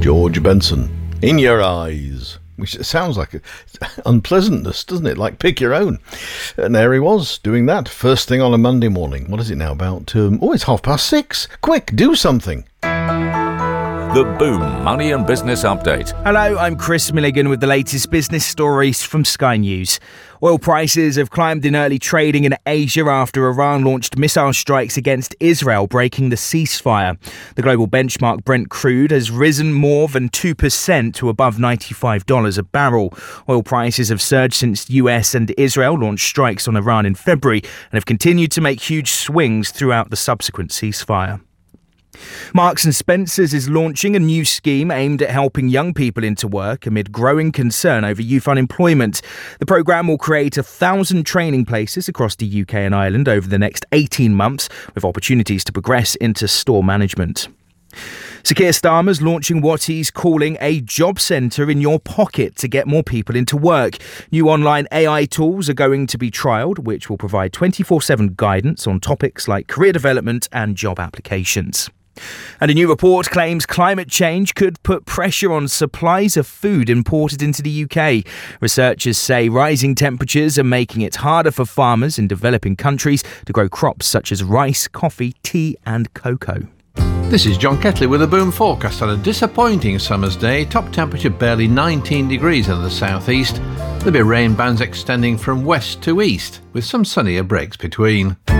George Benson, In Your Eyes, which sounds like unpleasantness, doesn't it? Like pick your own. And there he was, doing that first thing on a Monday morning. What is it now, about? It's 6:30. Quick, do something. The Boom Money and Business Update. Hello, I'm Chris Milligan with the latest business stories from Sky News. Oil prices have climbed in early trading in Asia after Iran launched missile strikes against Israel, breaking the ceasefire. The global benchmark Brent crude has risen more than 2% to above $95 a barrel. Oil prices have surged since US and Israel launched strikes on Iran in February and have continued to make huge swings throughout the subsequent ceasefire. Marks & Spencer's is launching a new scheme aimed at helping young people into work amid growing concern over youth unemployment. The programme will create 1,000 training places across the UK and Ireland over the next 18 months, with opportunities to progress into store management. Sir Keir Starmer's launching what he's calling a job centre in your pocket to get more people into work. New online AI tools are going to be trialled, which will provide 24/7 guidance on topics like career development and job applications. And a new report claims climate change could put pressure on supplies of food imported into the UK. Researchers say rising temperatures are making it harder for farmers in developing countries to grow crops such as rice, coffee, tea and cocoa. This is John Ketley with a Boom forecast on a disappointing summer's day. Top temperature barely 19 degrees in the southeast. There'll be rain bands extending from west to east, with some sunnier breaks between.